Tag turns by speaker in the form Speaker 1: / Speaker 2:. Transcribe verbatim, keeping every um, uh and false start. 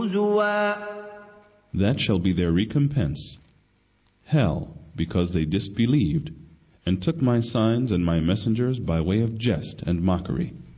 Speaker 1: That shall be their recompense. Hell, because they disbelieved, and took my signs and my messengers by way of jest and mockery.